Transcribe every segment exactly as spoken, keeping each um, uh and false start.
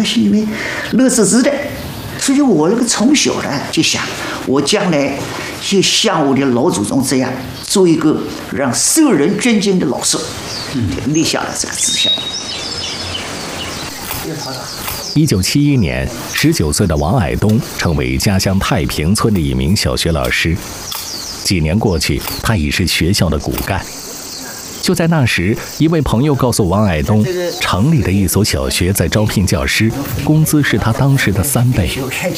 心里面乐滋滋的。所以我那个从小呢就想，我将来也像我的老祖宗这样，做一个让受人尊敬的老师，嗯，立下了这个志向。 一九七一年，十九岁的王矮东成为家乡太平村的一名小学老师。几年过去，他已是学校的骨干。就在那时，一位朋友告诉王矮东，城里的一所小学在招聘教师，工资是他当时的三倍。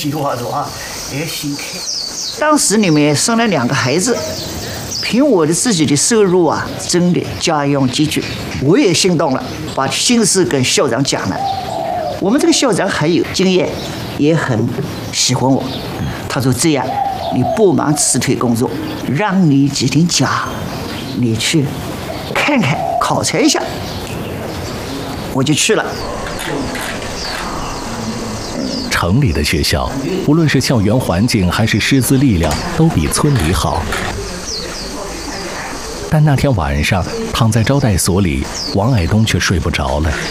当时里面生了两个孩子，凭我的自己的收入啊，真的家用拮据，我也心动了，把心事跟校长讲了。我们这个校长很有经验，也很喜欢我。他说：“这样，你不忙辞退工作，让你几天假，你去看看，考察一下。”我就去了。 城里的学校，无论是校园环境还是师资力量，都比村里好。但那天晚上，躺在招待所里，王矮东却睡不着了。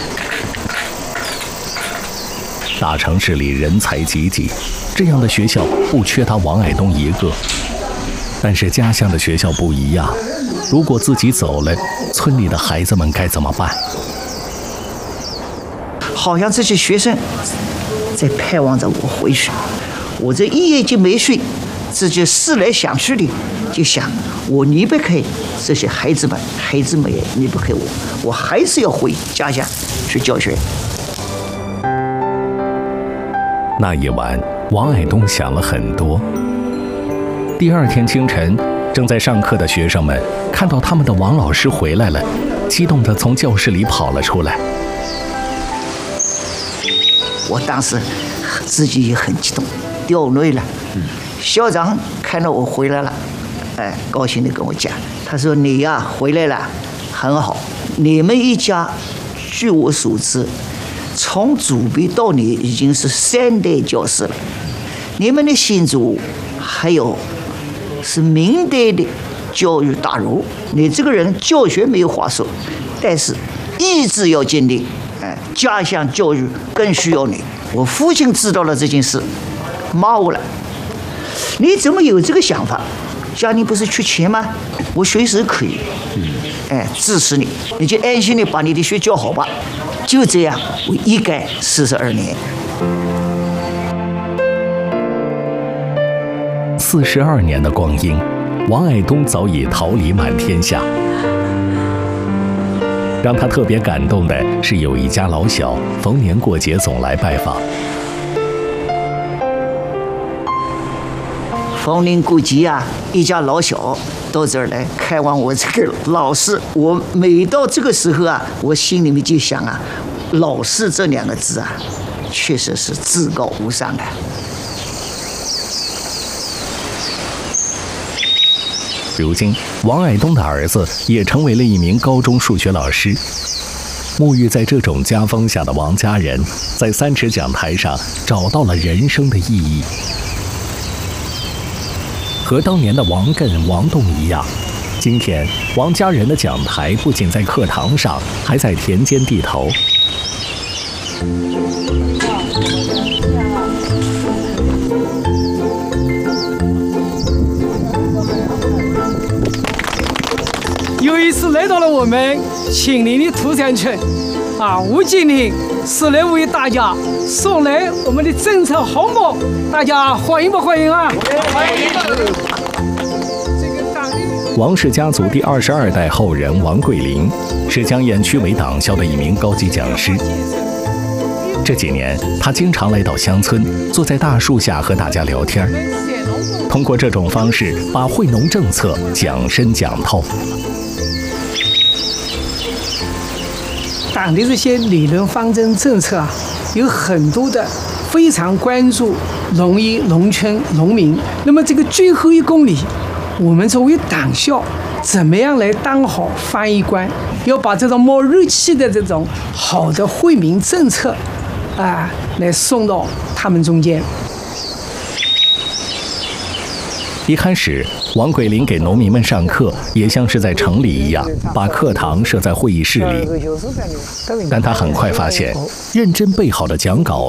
大城市里人才济济，这样的学校不缺他王矮东一个。但是家乡的学校不一样，如果自己走了，村里的孩子们该怎么办？ 好像这些学生在盼望着我回去，我这一夜就没睡，自己思来想去的，就想我离不开这些孩子们，孩子们也离不开我，我还是要回家乡去教学。 那一晚，王矮东想了很多。第二天清晨，正在上课的学生们看到他们的王老师回来了，激动地从教室里跑了出来。 我当时自己也很激动，掉泪了。校长看到我回来了，哎，高兴地跟我讲，他说：“你呀回来了，很好。你们一家，据我所知，从祖辈到你已经是三代教师了。你们的先祖还有是明代的教育大儒，你这个人教学没有话说，但是意志要坚定。哎，家乡教育更需要你。我父亲知道了这件事，骂我了。你怎么有这个想法？家里不是缺钱吗？我随时可以，哎，支持你，你就安心的把你的学教好吧。”就这样，我一干四十二年。 四十二年的光阴，王矮东早已桃李满天下。让他特别感动的是，有一家老小逢年过节总来拜访。 逢年过节啊，一家老小到这儿来看望我这个老师。我每到这个时候啊，我心里面就想啊，老师这两个字啊，确实是至高无上的。 如今，王矮东的儿子也成为了一名高中数学老师。沐浴在这种家风下的王家人，在三尺讲台上找到了人生的意义。和当年的王艮、王栋一样，今天王家人的讲台不仅在课堂上，还在田间地头。 又一次来到了我们秦岭的土山村，啊，我今天是来为大家送来我们的政策红包，大家欢迎不欢迎啊？欢迎！ 王氏家族第二十二代后人王桂林，是江堰区委党校的一名高级讲师。这几年，他经常来到乡村，坐在大树下和大家聊天，通过这种方式把惠农政策讲深讲透。 党的这些理论方针政策啊，有很多的非常关注农业、农村、农民。那么这个最后一公里，我们作为党校，怎么样来当好翻译官？要把这种没日期的这种好的惠民政策，啊，来送到他们中间。 一开始，王桂林给农民们上课，也像是在城里一样，把课堂设在会议室里。但他很快发现，认真备好的讲稿